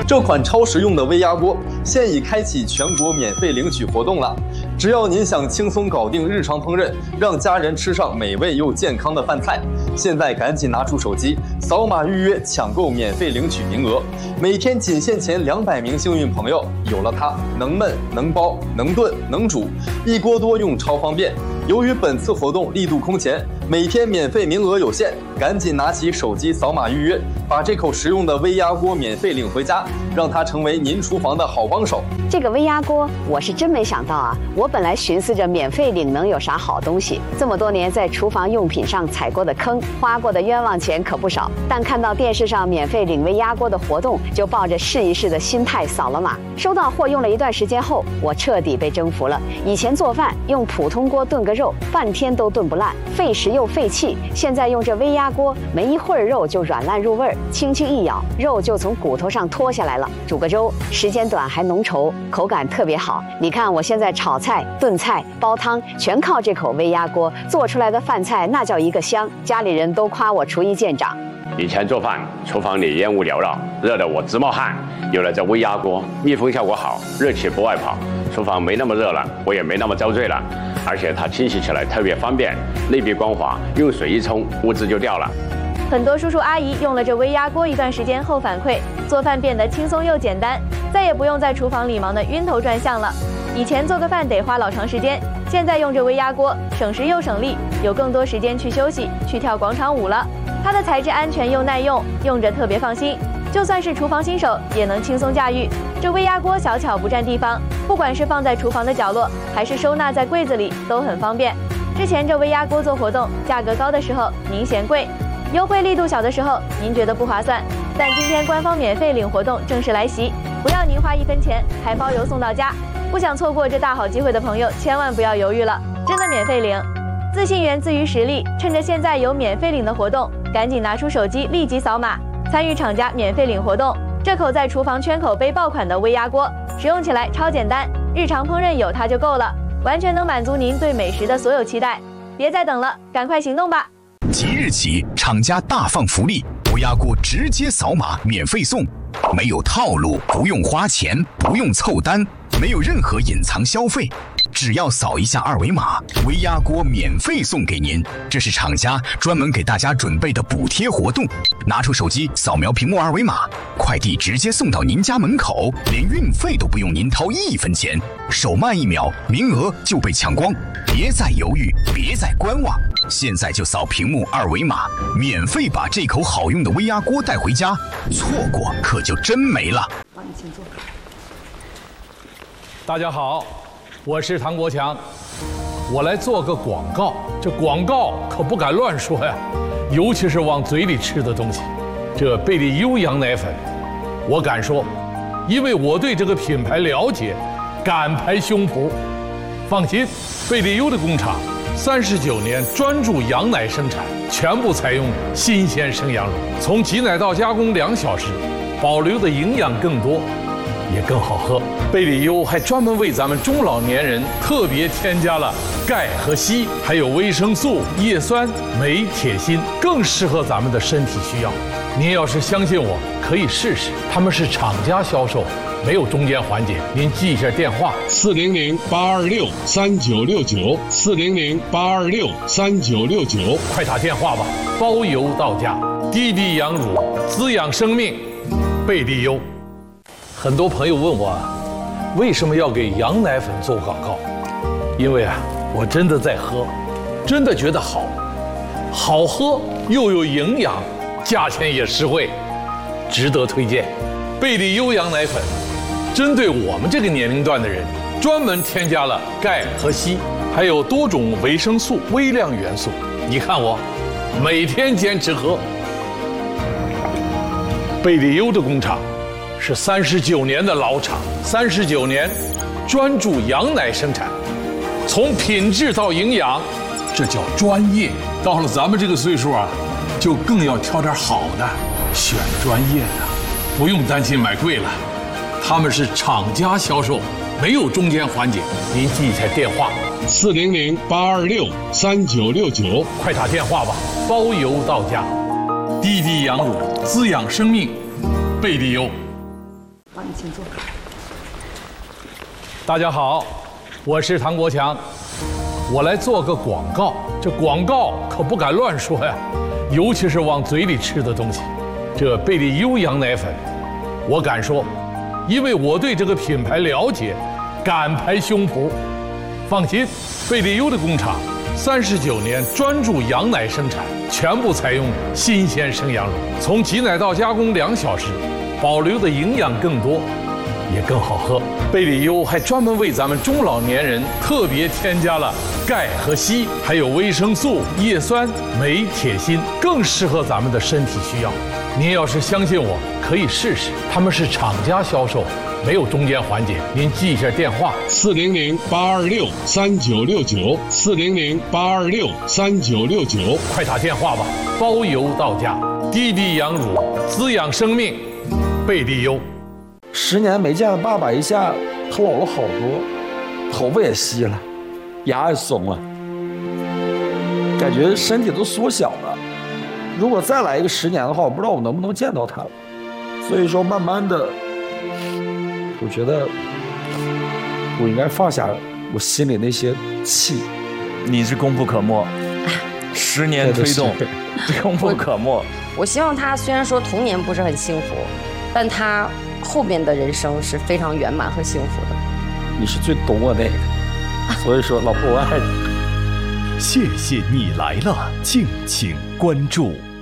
这款超实用的微压锅现已开启全国免费领取活动了。只要您想轻松搞定日常烹饪，让家人吃上美味又健康的饭菜，现在赶紧拿出手机，扫码预约抢购免费领取名额。每天仅限前200名幸运朋友，有了它，能焖能包能炖能煮，一锅多用超方便。由于本次活动力度空前，每天免费名额有限，赶紧拿起手机扫码预约，把这口实用的微压锅免费领回家，让它成为您厨房的好帮手。 这个微压锅我是真没想到啊！我本来寻思着免费领能有啥好东西，这么多年在厨房用品上踩过的坑，花过的冤枉钱可不少。但看到电视上免费领微压锅的活动，就抱着试一试的心态扫了码。收到货用了一段时间后，我彻底被征服了。以前做饭用普通锅炖个肉，半天都炖不烂，费时又费气。现在用这微压锅，没一会儿肉就软烂入味儿，轻轻一咬，肉就从骨头上脱下来了。煮个粥，时间短还浓稠，口感特别好。你看我现在炒菜、炖菜、煲汤，全靠这口微压锅做出来的饭菜，那叫一个香。家里人都夸我厨艺见长。 以前做饭，厨房里烟雾缭绕，热得我直冒汗。有了这微压锅，密封效果好，热气不外跑，厨房没那么热了，我也没那么遭罪了。而且它清洗起来特别方便，内壁光滑，用水一冲，污渍就掉了。 很多叔叔阿姨用了这微压锅一段时间后反馈，做饭变得轻松又简单，再也不用在厨房里忙得晕头转向了。以前做个饭得花老长时间，现在用这微压锅，省时又省力，有更多时间去休息，去跳广场舞了。它的材质安全又耐用，用着特别放心，就算是厨房新手也能轻松驾驭。这微压锅小巧不占地方，不管是放在厨房的角落，还是收纳在柜子里，都很方便。之前这微压锅做活动，价格高的时候您嫌贵，优惠力度小的时候您觉得不划算，但今天官方免费领活动正式来袭，不要您花1分钱，还包邮送到家。不想错过这大好机会的朋友，千万不要犹豫了，真的免费领。自信源自于实力，趁着现在有免费领的活动，赶紧拿出手机立即扫码，参与厂家免费领活动。这口在厨房圈口背爆款的微压锅，使用起来超简单，日常烹饪有它就够了，完全能满足您对美食的所有期待。别再等了，赶快行动吧！ 即日起，厂家大放福利，微压锅直接扫码免费送，没有套路，不用花钱，不用凑单，没有任何隐藏消费，只要扫一下2维码，微压锅免费送给您。这是厂家专门给大家准备的补贴活动，拿出手机扫描屏幕2维码，快递直接送到您家门口，连运费都不用您掏1分钱，手慢1秒，名额就被抢光。别再犹豫，别再观望，现在就扫屏幕2维码，免费把这口好用的微压锅带回家，错过可就真没了。 请坐。 大家好，我是唐国强，我来做个广告。这广告可不敢乱说呀，尤其是往嘴里吃的东西。这贝利优羊奶粉，我敢说，因为我对这个品牌了解，敢拍胸脯。放心，贝利优的工厂39年专注羊奶生产，全部采用新鲜生羊乳，从挤奶到加工2小时，保留的营养更多，也更好喝。贝利优还专门为咱们中老年人特别添加了钙和硒，还有维生素、叶酸、镁、铁、锌，更适合咱们的身体需要。您要是相信我，可以试试。他们是厂家销售，没有中间环节。您记一下电话：400-826-3969，400-826-3969，快打电话吧，包邮到家。滴滴羊乳，滋养生命，贝利优。很多朋友问我，为什么要给羊奶粉做广告？因为我真的在喝，真的觉得好，好喝又有营养，价钱也实惠，值得推荐。贝利优羊奶粉，针对我们这个年龄段的人，专门添加了钙和硒，还有多种维生素、微量元素。你看我，每天坚持喝。贝利优的工厂是39年的老厂，39年专注羊奶生产，从品质到营养，这叫专业。到了咱们这个岁数就更要挑点好的，选专业的，不用担心买贵了。他们是厂家销售，没有中间环节。您记一下电话：400-826-3969，快打电话吧，包邮到家。滴滴羊乳，滋养生命，贝利优。 好，你请坐。 大家好，我是唐国强，我来做个广告。这广告可不敢乱说呀，尤其是往嘴里吃的东西。这贝利优羊奶粉，我敢说，因为我对这个品牌了解，敢拍胸脯。放心，贝利优的工厂39年专注羊奶生产，全部采用新鲜生羊乳，从挤奶到加工2小时，保留的营养更多，也更好喝。贝利优还专门为咱们中老年人特别添加了钙和硒，还有维生素、叶酸、镁、铁、锌，更适合咱们的身体需要。您要是相信我，可以试试。他们是厂家销售，没有中间环节。您记一下电话：400-826-3969，400-826-3969，快打电话吧，包邮到家。滴滴羊乳，滋养生命，贝利优。 10年没见爸爸，一下他老了好多，头发也稀了，牙也松了，感觉身体都缩小了。如果再来一个10年的话，我不知道我能不能见到他了。所以说，慢慢的，我觉得我应该放下我心里那些气。 你是功不可没，10年推动，功不可没。 我希望他虽然说童年不是很幸福，但他后边的人生是非常圆满和幸福的。 你是最懂我那个，所以说，老婆我爱你。 谢谢你来了，敬请关注。